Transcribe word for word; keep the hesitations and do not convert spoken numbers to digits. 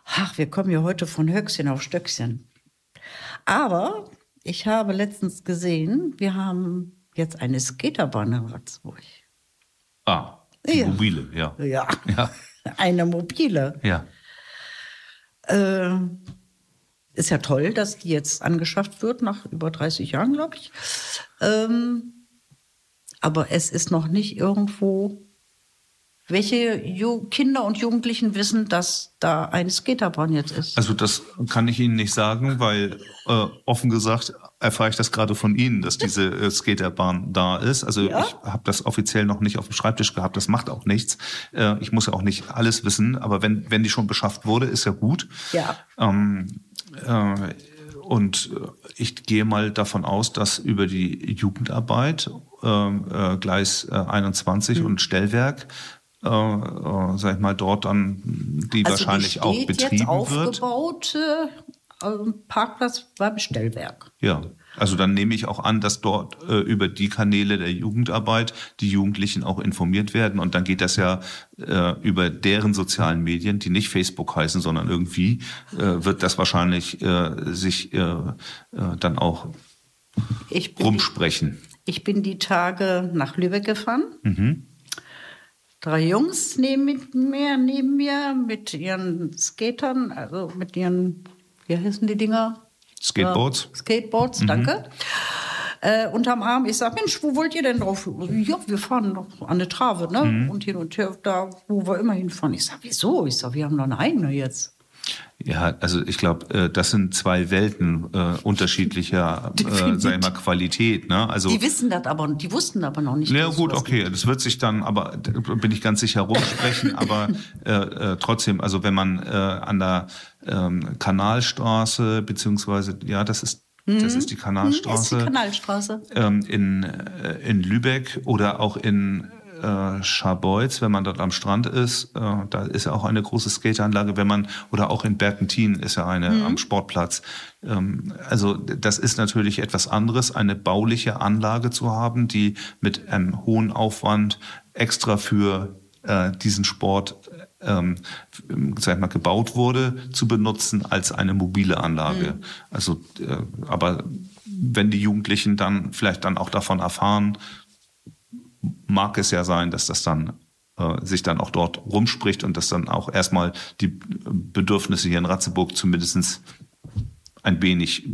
ach, wir kommen ja heute von Höchstchen auf Stöckchen. Aber ich habe letztens gesehen, wir haben jetzt eine Skaterbahn in Ratzeburg. Ah, die Ja. mobile, ja. Ja, Ja. eine mobile. Ja. Äh, ist ja toll, dass die jetzt angeschafft wird, nach über dreißig Jahren, glaube ich. Ähm, aber es ist noch nicht irgendwo, welche Ju- Kinder und Jugendlichen wissen, dass da eine Skaterbahn jetzt ist. Also das kann ich Ihnen nicht sagen, weil äh, offen gesagt erfahre ich das gerade von Ihnen, dass diese äh, Skaterbahn da ist. Also Ja? ich habe das offiziell noch nicht auf dem Schreibtisch gehabt, das macht auch nichts. Äh, ich muss ja auch nicht alles wissen, aber wenn, wenn die schon beschafft wurde, ist ja gut. Ja. Ähm, äh, und ich gehe mal davon aus, dass über die Jugendarbeit, äh, äh, Gleis äh, einundzwanzig Hm. und Stellwerk, äh, äh, sag ich mal, dort dann die Also wahrscheinlich die auch steht betrieben jetzt wird. aufgebaut, äh, ähm, Parkplatz beim Stellwerk. Ja, also dann nehme ich auch an, dass dort äh, über die Kanäle der Jugendarbeit die Jugendlichen auch informiert werden. Und dann geht das ja äh, über deren sozialen Medien, die nicht Facebook heißen, sondern irgendwie, äh, wird das wahrscheinlich äh, sich äh, äh, dann auch Ich bin, rumsprechen. ich bin die Tage nach Lübeck gefahren. Mhm. Drei Jungs neben mir, neben mir mit ihren Skatern, also mit ihren, wie heißen die Dinger? Skateboards? Ja, Skateboards, Mhm. danke. Äh, unterm Arm. Ich sag, Mensch, wo wollt ihr denn drauf? Ja, wir fahren noch an eine Trave, ne? Mhm. Und hin und her, da, wo wir immer hinfahren. Ich sag, wieso? Ich sag, wir haben noch eine eigene jetzt. Ja, also ich glaube, äh, das sind zwei Welten äh, unterschiedlicher, äh, Definitiv. sag ich mal, Qualität. Ne? Also Die wissen das aber, die wussten aber noch nicht. ja dass es gut, was okay, gibt. das wird sich dann, aber da bin ich ganz sicher rumsprechen, aber äh, äh, trotzdem, also wenn man äh, an der ähm, Kanalstraße, beziehungsweise, ja, das ist das ist die Hm, Kanalstraße, ist die Kanalstraße. ähm, in, äh, in Lübeck oder auch in äh, Scharbeutz, wenn man dort am Strand ist, äh, da ist ja auch eine große Skateranlage, wenn man, oder auch in Berkentin ist ja eine Mhm. am Sportplatz. Ähm, also das ist natürlich etwas anderes, eine bauliche Anlage zu haben, die mit einem hohen Aufwand extra für äh, diesen Sport ähm, sag ich mal, gebaut wurde, zu benutzen als eine mobile Anlage. Mhm. Also, äh, aber wenn die Jugendlichen dann vielleicht dann auch davon erfahren, mag es ja sein, dass das dann äh, sich dann auch dort rumspricht und dass dann auch erstmal die Bedürfnisse hier in Ratzeburg zumindest ein wenig